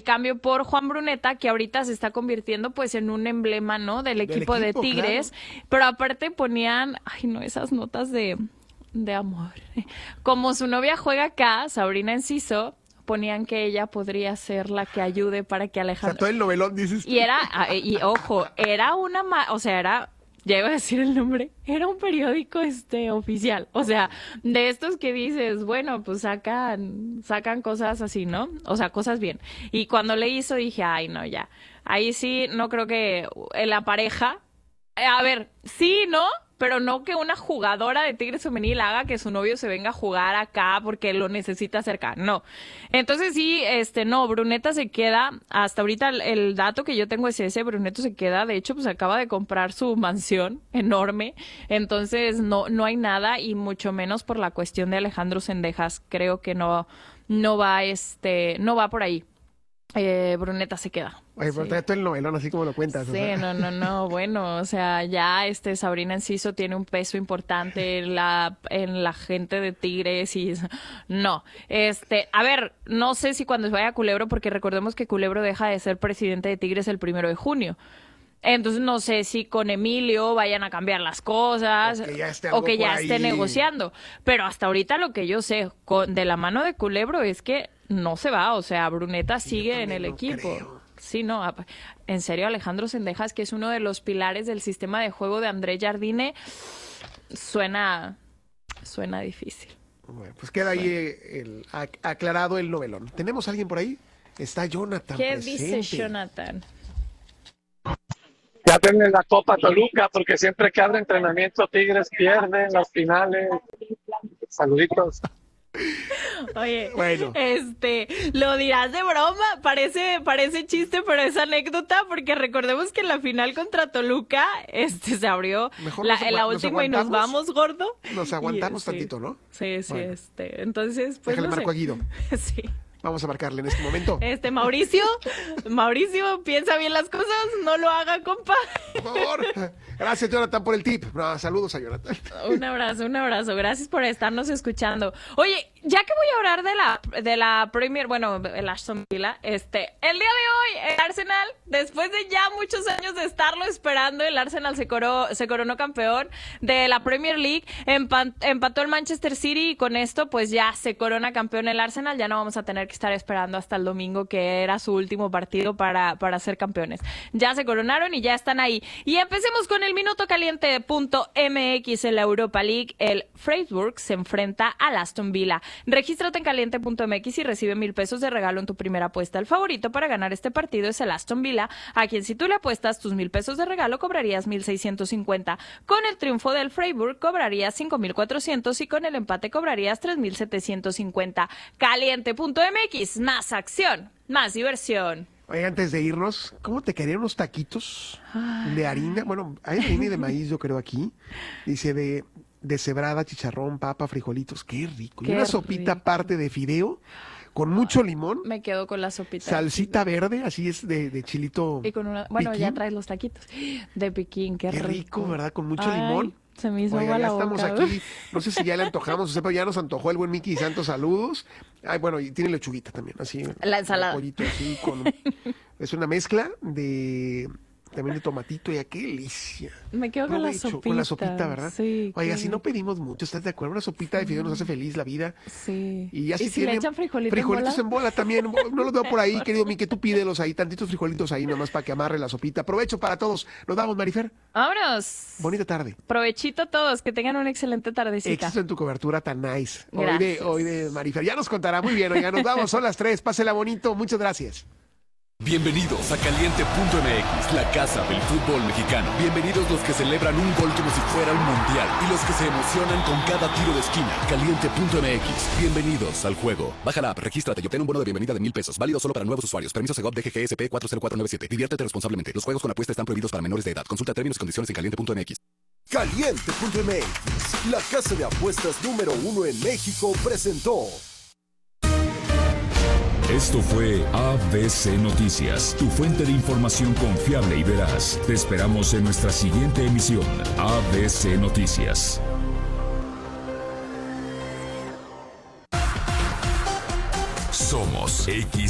cambio por Juan Bruneta, que ahorita se está convirtiendo pues en un emblema, ¿no? Del equipo de Tigres. Claro. Pero aparte ponían, esas notas de amor. Como su novia juega acá, Sabrina Enciso, ponían que ella podría ser la que ayude para que Alejandro... O sea, todo el novelón, dices tú. Y ojo, era ya iba a decir el nombre, era un periódico oficial, o sea, de estos que dices, bueno, pues sacan cosas así, ¿no? O sea, cosas bien. Y cuando le hizo dije, no, ya, ahí sí, no creo que la pareja, a ver, sí, ¿no? Pero no que una jugadora de Tigres femenil haga que su novio se venga a jugar acá porque lo necesita cerca, no. Entonces sí, no, Bruneta se queda, hasta ahorita el dato que yo tengo es ese, Bruneta se queda, de hecho pues acaba de comprar su mansión enorme, entonces no hay nada y mucho menos por la cuestión de Alejandro Zendejas, creo que no va por ahí. Bruneta se queda. Oye, pero trae todo el novelón así como lo cuentas. Sí, o sea. no, bueno, o sea, ya Sabrina Enciso tiene un peso importante en la gente de Tigres y no. A ver, no sé si cuando se vaya a Culebro, porque recordemos que Culebro deja de ser presidente de Tigres el 1 de junio. Entonces no sé si con Emilio vayan a cambiar las cosas o que ya esté negociando. Pero hasta ahorita lo que yo sé de la mano de Culebro es que no se va, o sea, Bruneta sigue en el equipo. Creo. Sí, no, en serio, Alejandro Zendejas, que es uno de los pilares del sistema de juego de Andrés Jardine, suena difícil. Bueno, pues queda ahí aclarado el novelón. ¿Tenemos a alguien por ahí? Está Jonathan ¿Qué presente. dice Jonathan? Ya tienen la Copa Toluca, porque siempre que abre entrenamiento Tigres pierden las finales. Saluditos. Oye, bueno. Lo dirás de broma, parece chiste, pero es anécdota, porque recordemos que en la final contra Toluca, se abrió la última y nos vamos, gordo. Nos aguantamos tantito, ¿no? Sí, bueno. Entonces, pues déjale marco a Guido. Sí. Vamos a marcarle en este momento. Mauricio, piensa bien las cosas, no lo haga, compa. Por favor. Gracias, Jonathan, por el tip. Saludos a Jonathan. Un abrazo. Gracias por estarnos escuchando. Oye, ya que voy a hablar de la Premier, bueno, el Aston Villa, el día de hoy, el Arsenal, después de ya muchos años de estarlo esperando, el Arsenal se coronó campeón de la Premier League, empató el Manchester City y con esto pues ya se corona campeón el Arsenal, ya no vamos a tener que estar esperando hasta el domingo, que era su último partido para ser campeones. Ya se coronaron y ya están ahí. Y empecemos con el minuto caliente.mx en la Europa League. El Freiburg se enfrenta al Aston Villa. Regístrate en caliente.mx y recibe 1,000 pesos de regalo en tu primera apuesta. El favorito para ganar este partido es el Aston Villa, a quien si tú le apuestas tus 1,000 pesos de regalo cobrarías 1,650. Con el triunfo del Freiburg cobrarías 5,400 y con el empate cobrarías 3,750. Caliente.mx, más acción, más diversión. Oye, antes de irnos, ¿cómo te quedarían unos taquitos de harina? Bueno, hay harina y de maíz, yo creo, aquí. Dice de cebrada, chicharrón, papa, frijolitos. ¡Qué rico! Y una sopita aparte de fideo con mucho limón. Me quedo con la sopita. Salsita verde, así es de chilito. Y con bueno, piquín. Ya traes los taquitos de piquín, qué rico, ¿verdad? Con mucho limón. Se me hizo agua la boca. Estamos aquí, no sé si ya le antojamos, pero ya nos antojó el buen Miki Santos, saludos. Ay, bueno, y tiene lechuguita también, así. La ensalada. Pollito así, es una mezcla también de tomatito, y qué delicia. Me quedo con la sopita. Con la sopita, ¿verdad? Sí. Oiga, si no pedimos mucho, ¿estás de acuerdo? Una sopita de fideo nos hace feliz la vida. Sí. Y ya si le echan frijolitos en bola también. No los veo por ahí, querido Miki, tú pídelos ahí, tantitos frijolitos ahí, nomás para que amarre la sopita. Provecho para todos. Nos vamos, Marifer. Vámonos. Bonita tarde. Provechito a todos, que tengan una excelente tardecita. Éxito en tu cobertura tan nice. Gracias. Hoy de Marifer. Ya nos contará muy bien. Oiga, nos vamos, son las 3. Pásela bonito. Muchas gracias. Bienvenidos a Caliente.mx, la casa del fútbol mexicano. Bienvenidos los que celebran un gol como si fuera un mundial y los que se emocionan con cada tiro de esquina. Caliente.mx, bienvenidos al juego. Baja la app, regístrate y obtén un bono de bienvenida de 1,000 pesos. Válido solo para nuevos usuarios. Permiso Segov DGGSP 40497. Diviértete responsablemente. Los juegos con apuesta están prohibidos para menores de edad. Consulta términos y condiciones en Caliente.mx. Caliente.mx, la casa de apuestas número 1 en México, presentó. Esto fue ABC Noticias, tu fuente de información confiable y veraz. Te esperamos en nuestra siguiente emisión, ABC Noticias. Somos